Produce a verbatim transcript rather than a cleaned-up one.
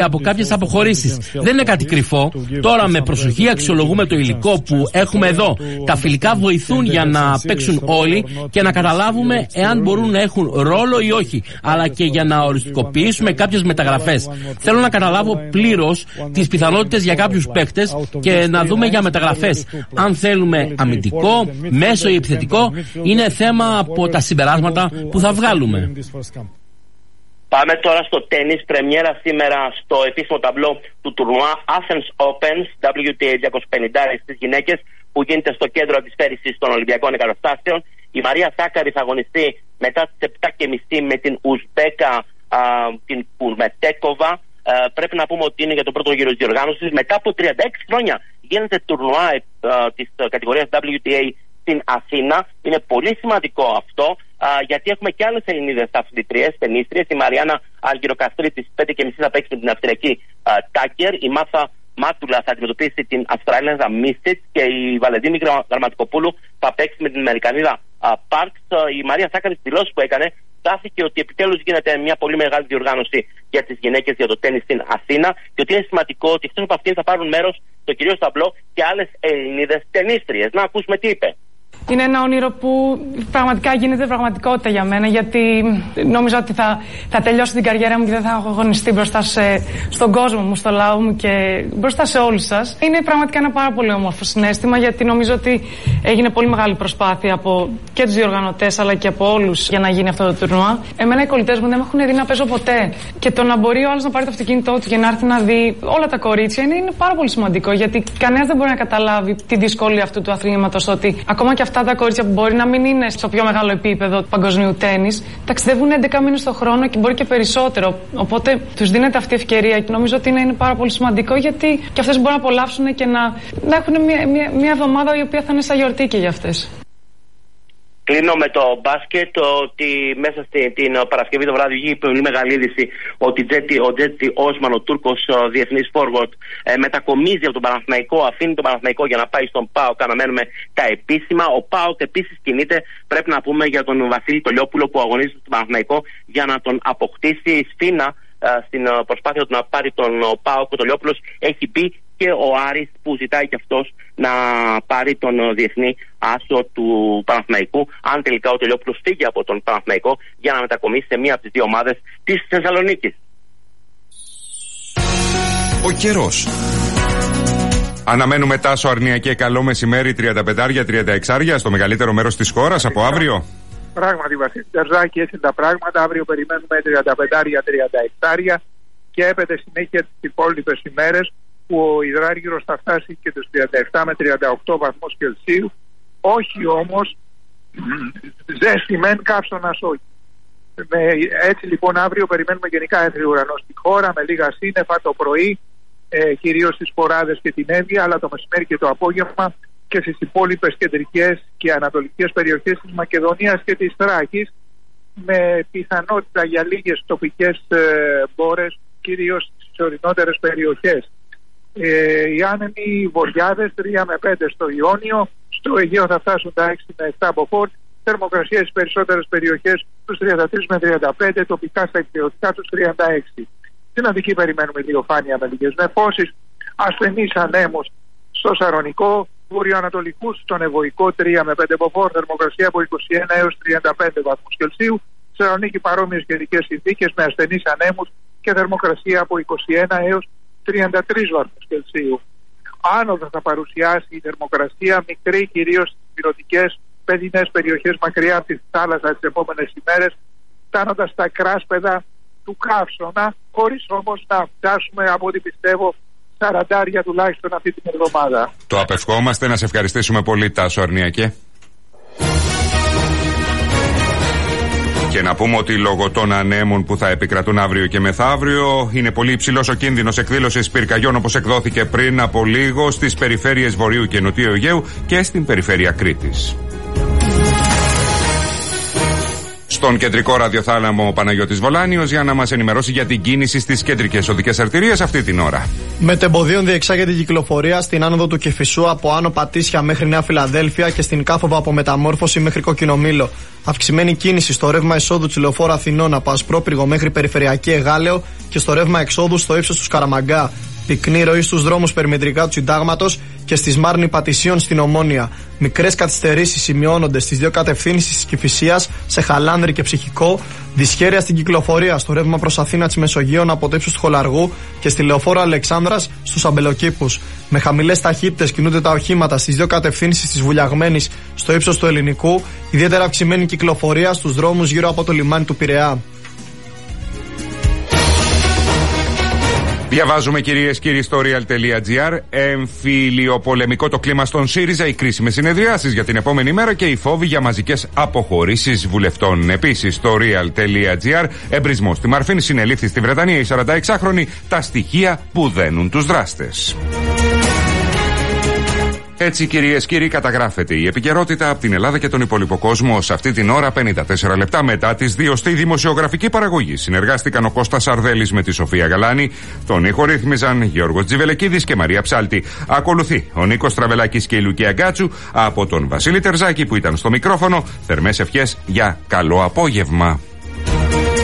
από κάποιες αποχωρήσεις. Δεν είναι κάτι κρυφό. Τώρα με προσοχή αξιολογούμε το υλικό που έχουμε εδώ. Τα φιλικά βοηθούν για να παίξουν όλοι και να καταλάβουμε εάν μπορούν να έχουν ρόλο ή όχι, αλλά και για να οριστικοποιήσουμε κάποιες μεταγραφές. Θέλω να καταλάβω πλήρως τις πιθανότητες για κάποιους παίκτες και να δούμε για μεταγραφές. Αν θέλουμε αμυντικό, μέσο ή επιθετικό, είναι θέμα από τα συμπεράσματα που θα βγάλουμε. Πάμε τώρα στο τένις. Πρεμιέρα σήμερα στο επίσημο ταμπλό του τουρνουά Athens Opens ντάμπλιου τι έι διακόσια πενήντα στις γυναίκες, που γίνεται στο κέντρο αντισφαίρησης των Ολυμπιακών Εγκαταστάσεων. Η Μαρία Σάκαρη θα αγωνιστεί μετά τις επτά και μισή με την Ουσμπέκα, α, την Κουρμετέκοβα. Α, πρέπει να πούμε ότι είναι για τον πρώτο γύρο της διοργάνωσης. Μετά από τριάντα έξι χρόνια γίνεται τουρνουά α, της κατηγορίας ντάμπλιου τι έι στην Αθήνα. Είναι πολύ σημαντικό αυτό, α, γιατί έχουμε και άλλες Ελληνίδες αθλητρίες, τενίστριες. Η Μαριάννα Αλγυροκαστρίτη στις πέντε και μισή θα παίξει με την Αυστριακή Τάκερ. Η Μάθα Μάτουλα θα αντιμετωπίσει την Αυστραλέζα Μίσιτ και η Βαλεντίνη Γραμματικοπούλου θα παίξει με την Αμερικανίδα Πάρξ. Η Μαρία Σάκαρη στις δηλώσεις που έκανε στάθηκε ότι επιτέλους γίνεται μια πολύ μεγάλη διοργάνωση για τις γυναίκες για το τένις στην Αθήνα και ότι είναι σημαντικό ότι εκτός από αυτήν θα πάρουν μέρος στο κυρίως ταμπλό και άλλες Ελληνίδες τενίστριες. Να ακούσουμε τι είπε. Είναι ένα όνειρο που πραγματικά γίνεται πραγματικότητα για μένα, γιατί νόμιζα ότι θα, θα τελειώσω την καριέρα μου και δεν θα έχω αγωνιστεί μπροστά σε, στον κόσμο μου, στο λαό μου και μπροστά σε όλους σας. Είναι πραγματικά ένα πάρα πολύ όμορφο συναίσθημα, γιατί νομίζω ότι έγινε πολύ μεγάλη προσπάθεια από και τους διοργανωτές αλλά και από όλους για να γίνει αυτό το τουρνουά. Εμένα οι κολλητές μου δεν με έχουν δει να παίζω ποτέ. Και το να μπορεί ο άλλος να πάρει το αυτοκίνητό του και να έρθει να δει όλα τα κορίτσια είναι, είναι πάρα πολύ σημαντικό, γιατί κανένας δεν μπορεί να καταλάβει τη δυσκολία αυτού του αθλήματος, ότι ακόμα και αυτά τα κορίτσια που μπορεί να μην είναι στο πιο μεγάλο επίπεδο του παγκοσμίου τένις, ταξιδεύουν έντεκα μήνες το χρόνο και μπορεί και περισσότερο. Οπότε τους δίνεται αυτή η ευκαιρία και νομίζω ότι είναι, είναι πάρα πολύ σημαντικό, γιατί και αυτές μπορούν να απολαύσουν και να, να έχουν μια, μια, μια εβδομάδα η οποία θα είναι σαν γιορτή και για αυτές. Κλείνω με το μπάσκετ, ότι μέσα στην την Παρασκευή το βράδυ βγήκε πολύ μεγάλη είδηση ότι ο Τζέτι Όσμαν, ο Τούρκος διεθνής φόρβορτ, ε, μετακομίζει από τον Παναθηναϊκό, αφήνει τον Παναθηναϊκό για να πάει στον ΠΑΟΚ. Αναμένουμε τα επίσημα. Ο ΠΑΟΚ επίσης κινείται, πρέπει να πούμε, για τον Βασίλη Τολιόπουλο που αγωνίζεται στον Παναθηναϊκό για να τον αποκτήσει. Η Σφίνα, ε, στην προσπάθεια του να πάρει τον ΠΑΟΚ, ο Τολιόπουλος έχει πει, και ο Άρης που ζητάει και αυτός να πάρει τον διεθνή άσο του Παναθηναϊκού, αν τελικά ο Τελειόπουλος φύγει από τον Παναθηναϊκό για να μετακομίσει σε μία από τις δύο ομάδες της Θεσσαλονίκης. Ο καιρός. Αναμένουμε Τάσο Αρνιακέ καλό μεσημέρι, τριάντα πέντε τριάντα έξι στο μεγαλύτερο μέρος της χώρας από αύριο. Πράγματι, Βασίλη Τερζάκη, έτσι είναι τα πράγματα. Αύριο περιμένουμε τριάντα πέντε τριάντα έξι και έπεται συνέχεια τις υπόλοιπες ημέρες, που ο υδράργυρος θα φτάσει και τους τριάντα επτά με τριάντα οκτώ βαθμούς Κελσίου. Όχι όμως ζέστη μεν, καύσωνας όχι. Με, έτσι λοιπόν αύριο περιμένουμε γενικά έμφυρο ουρανό στη χώρα, με λίγα σύννεφα το πρωί, ε, κυρίως στις Φοράδες και την Εύβοια, αλλά το μεσημέρι και το απόγευμα και στις υπόλοιπες κεντρικές και ανατολικές περιοχές της Μακεδονίας και της Θράκης, με πιθανότητα για λίγες τοπικές ε, μπόρες, κυρίως στις ορεινότερες περιοχές. Ε, οι άνεμοι βορειάδες τρία με πέντε στο Ιόνιο, στο Αιγαίο θα φτάσουν τα έξι με επτά από φόρ, θερμοκρασία στις περισσότερες περιοχές τους τριάντα τρία με τριάντα πέντε, τοπικά στα εκπαιδευτικά τους τριάντα έξι. Στην Αττική περιμένουμε ηλιοφάνεια με λίγες νεφώσεις, ασθενείς ανέμους στο Σαρονικό, βορειοανατολικούς στον Ευωικό τρία με πέντε από φόρ, θερμοκρασία από είκοσι ένα έως τριάντα πέντε βαθμούς Κελσίου, Θεσσαλονίκη παρόμοιες καιρικές συνθήκες με ασθενείς ανέμους και θερμοκρασία από είκοσι ένα έως τριάντα τρεις βαθμούς Κελσίου. Άνοδο θα παρουσιάσει η θερμοκρασία, μικρή κυρίως στις πυρωτικές παιδινές περιοχές μακριά από τη θάλασσα τις επόμενες ημέρες, φτάνοντας στα κράσπεδα του καύσωνα, χωρίς όμως να φτάσουμε, από ό,τι πιστεύω, σαραντάρια τουλάχιστον αυτή την εβδομάδα. Το απευχόμαστε. Να σε ευχαριστήσουμε πολύ, Τάσο Αρνιακέ. Και να πούμε ότι λόγω των ανέμων που θα επικρατούν αύριο και μεθαύριο είναι πολύ υψηλός ο κίνδυνος εκδήλωσης πυρκαγιών, όπως εκδόθηκε πριν από λίγο στις περιφέρειες Βορείου και Νοτιού Αιγαίου και στην περιφέρεια Κρήτης. Στον κεντρικό ραδιοθάλαμο ο Παναγιώτης Βολάνιος για να μας ενημερώσει για την κίνηση στις κεντρικές οδικές αρτηρίες αυτή την ώρα. Μετεμποδίων διεξάγεται η κυκλοφορία στην άνοδο του Κηφισού από Άνω Πατήσια μέχρι Νέα Φιλαδέλφια και στην Κάφοβα από Μεταμόρφωση μέχρι Κοκκινομήλο. Αυξημένη κίνηση στο ρεύμα εισόδου της Λεωφόρου Αθηνών από Ασπρόπυργο μέχρι Περιφερειακή Εγάλεο και στο ρεύμα εξόδου στο ύψος του Σκαραμαγκά. Πυκνή ροή στους δρόμους περιμετρικά του Συντάγματος και στη Σμάρνη Πατησίων στην Ομόνια. Μικρές καθυστερήσεις σημειώνονται στις δύο κατευθύνσεις της Κηφισίας, σε Χαλάνδρη και Ψυχικό. Δυσχέρεια στην κυκλοφορία στο ρεύμα προς Αθήνα της Μεσογείων από το ύψος του Χολαργού και στη Λεωφόρο Αλεξάνδρας στους Αμπελοκήπους. Με χαμηλές ταχύτητες κινούνται τα οχήματα στις δύο κατευθύνσεις της Βουλιαγμένης στο ύψος του Ελληνικού. Ιδιαίτερα αυξημένη κυκλοφορία στους δρόμους γύρω από το λιμάνι του Πειραιά. Διαβάζουμε κυρίες και κύριοι στο real.gr. Εμφυλιοπολεμικό το κλίμα στον ΣΥΡΙΖΑ, οι κρίσιμες συνεδριάσεις για την επόμενη μέρα και οι φόβοι για μαζικές αποχωρήσεις βουλευτών. Επίσης στο real.gr. Εμπρισμός στη Μαρφίν, συνελήφθη στη Βρετανία η σαρανταεξάχρονη, τα στοιχεία που δένουν τους δράστες. Έτσι, κυρίες και κύριοι, καταγράφεται η επικαιρότητα από την Ελλάδα και τον υπόλοιπο κόσμο σε αυτή την ώρα, πενήντα τέσσερα λεπτά μετά τις δύο στη δημοσιογραφική παραγωγή. Συνεργάστηκαν ο Κώστας Αρδέλης με τη Σοφία Γαλάνη, τον ήχο ρύθμιζαν Γιώργος Τζιβελεκίδης και Μαρία Ψάλτη. Ακολουθεί ο Νίκος Τραβελάκης και η Λουκία Γκάτσου από τον Βασίλη Τερζάκη που ήταν στο μικρόφωνο. Θερμές ευχές για καλό απόγευμα.